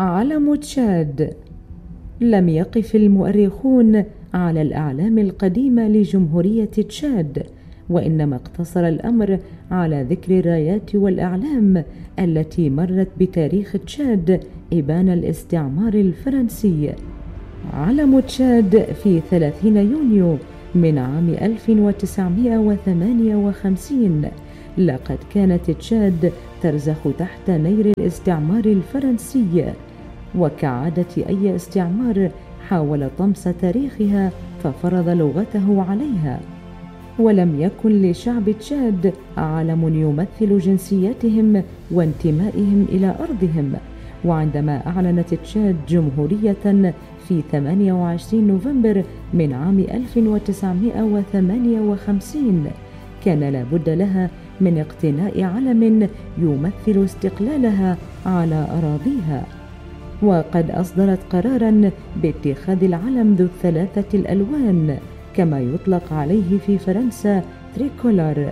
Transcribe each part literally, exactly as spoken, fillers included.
علم تشاد. لم يقف المؤرخون على الأعلام القديمة لجمهورية تشاد، وإنما اقتصر الأمر على ذكر الرايات والأعلام التي مرت بتاريخ تشاد إبان الاستعمار الفرنسي. علم تشاد في ثلاثين يونيو من عام ألف وتسعمائة وثمانية وخمسين. لقد كانت تشاد ترزخ تحت نير الاستعمار الفرنسي، وكعادة أي استعمار حاول طمس تاريخها ففرض لغته عليها، ولم يكن لشعب تشاد علم يمثل جنسيتهم وانتمائهم إلى أرضهم. وعندما أعلنت تشاد جمهورية في ثمانية وعشرين نوفمبر من عام ألف وتسعمائة وثمانية وخمسين، كان لابد لها من اقتناء علم يمثل استقلالها على أراضيها، وقد أصدرت قراراً باتخاذ العلم ذو الثلاثة الألوان كما يطلق عليه في فرنسا تريكولار.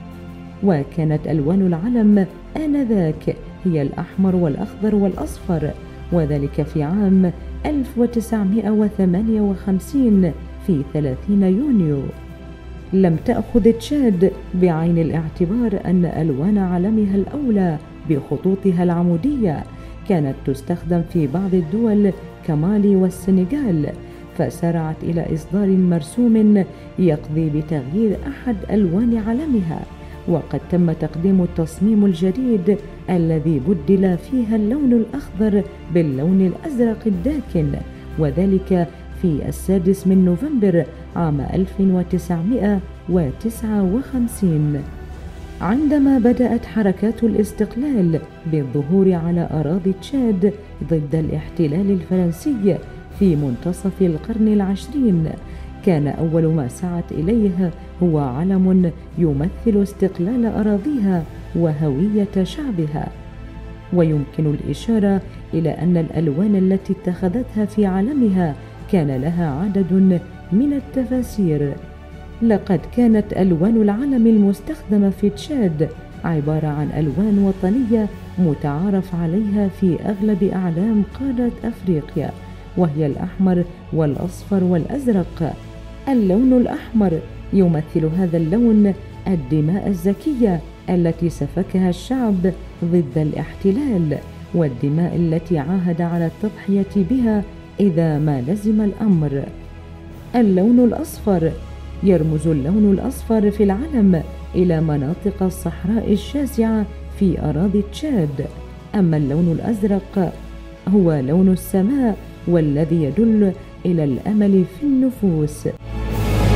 وكانت ألوان العلم آنذاك هي الأحمر والأخضر والأصفر، وذلك في عام ألف وتسعمائة وثمانية وخمسين في ثلاثين يونيو. لم تأخذ تشاد بعين الاعتبار أن ألوان علمها الأولى بخطوطها العمودية كانت تستخدم في بعض الدول كمالي والسنغال، فسارعت إلى إصدار مرسوم يقضي بتغيير أحد ألوان علمها، وقد تم تقديم التصميم الجديد الذي بدل فيها اللون الأخضر باللون الأزرق الداكن، وذلك في السادس من نوفمبر عام ألف وتسعمائة وتسعة وخمسين، عندما بدأت حركات الاستقلال بالظهور على أراضي تشاد ضد الاحتلال الفرنسي في منتصف القرن العشرين. كان أول ما سعت إليه هو علم يمثل استقلال أراضيها وهوية شعبها. ويمكن الإشارة إلى أن الألوان التي اتخذتها في علمها كان لها عدد من التفاسير. لقد كانت ألوان العلم المستخدمة في تشاد عبارة عن ألوان وطنية متعارف عليها في أغلب أعلام قارة أفريقيا، وهي الأحمر والأصفر والأزرق. اللون الأحمر يمثل هذا اللون الدماء الزكية التي سفكها الشعب ضد الاحتلال، والدماء التي عاهد على التضحية بها إذا ما لزم الأمر. اللون الأصفر يرمز اللون الأصفر في العلم إلى مناطق الصحراء الشاسعة في أراضي تشاد، أما اللون الأزرق هو لون السماء والذي يدل إلى الأمل في النفوس.